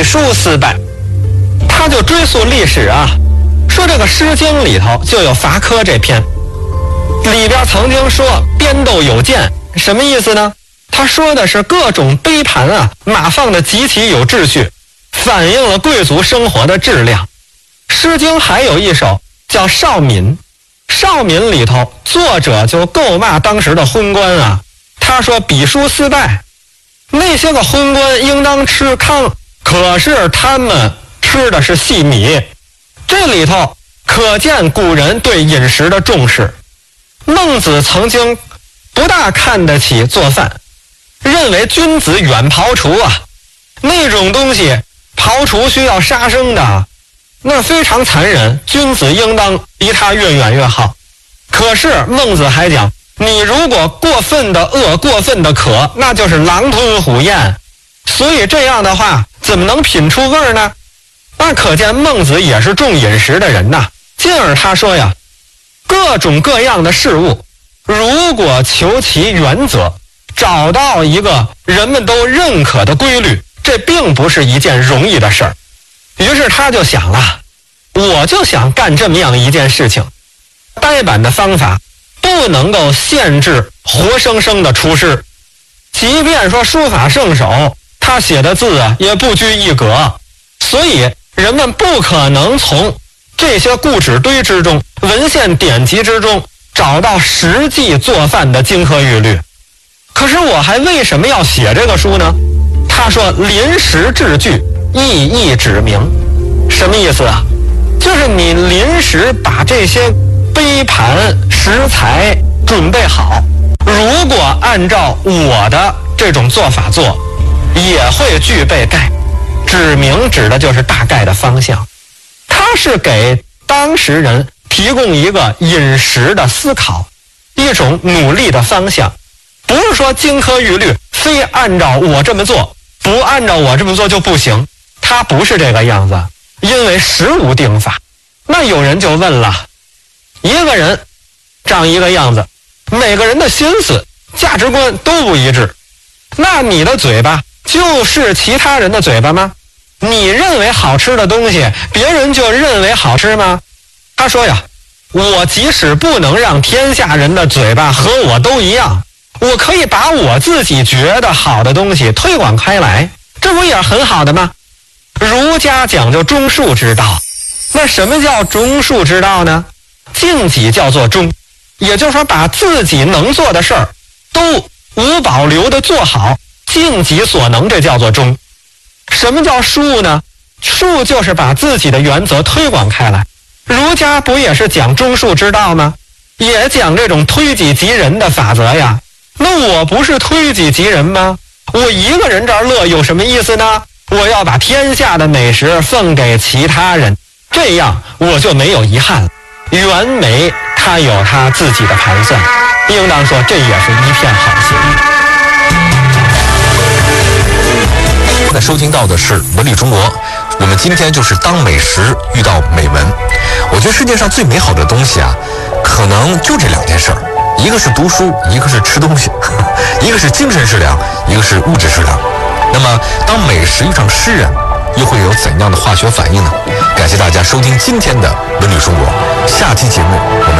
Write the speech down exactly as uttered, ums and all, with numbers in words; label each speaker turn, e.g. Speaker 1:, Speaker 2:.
Speaker 1: 比书思败。他就追溯历史啊，说这个《诗经》里头就有伐柯这篇，里边曾经说边斗有见，什么意思呢？他说的是各种杯盘啊，码放的极其有秩序，反映了贵族生活的质量。《诗经》还有一首叫《少敏》，《少敏》里头作者就咒骂当时的昏官啊，他说比书思败，那些个昏官应当吃糠，可是他们吃的是细米。这里头可见古人对饮食的重视。孟子曾经不大看得起做饭，认为君子远庖厨啊，那种东西庖厨需要杀生的，那非常残忍，君子应当离他越远越好。可是孟子还讲，你如果过分的饿，过分的渴，那就是狼吞虎咽，所以这样的话怎么能品出味儿呢？那可见孟子也是重饮食的人呐。进而他说呀，各种各样的事物，如果求其原则，找到一个人们都认可的规律，这并不是一件容易的事儿。于是他就想了，我就想干这么样一件事情，呆板的方法不能够限制活生生的出师，即便说书法圣手，他写的字啊也不拘一格，所以人们不可能从这些故纸堆之中、文献典籍之中找到实际做饭的金科玉律。可是我还为什么要写这个书呢？他说临时制句，意义指明。什么意思啊？就是你临时把这些杯盘食材准备好，如果按照我的这种做法做，也会具备概。指明指的就是大概的方向，它是给当时人提供一个饮食的思考，一种努力的方向，不是说金科玉律非按照我这么做，不按照我这么做就不行，它不是这个样子，因为时无定法。那有人就问了，一个人长一个样子，每个人的心思价值观都不一致，那你的嘴巴就是其他人的嘴巴吗？你认为好吃的东西，别人就认为好吃吗？他说呀，我即使不能让天下人的嘴巴和我都一样，我可以把我自己觉得好的东西推广开来，这不也很好的吗？儒家讲究中恕之道，那什么叫中恕之道呢？尽己叫做中，也就是说把自己能做的事儿都无保留的做好，尽己所能，这叫做中。什么叫恕呢？恕就是把自己的原则推广开来。儒家不也是讲中恕之道吗？也讲这种推己及人的法则呀。那我不是推己及人吗？我一个人这儿乐有什么意思呢？我要把天下的美食分给其他人，这样我就没有遗憾了。袁枚他有他自己的盘算，应当说这也是一片好心。
Speaker 2: 现在收听到的是文旅中国，我们今天就是当美食遇到美文。我觉得世界上最美好的东西啊，可能就这两件事儿，一个是读书，一个是吃东西，一个是精神食粮，一个是物质食粮。那么当美食遇上诗人，又会有怎样的化学反应呢？感谢大家收听今天的文旅中国，下期节目我们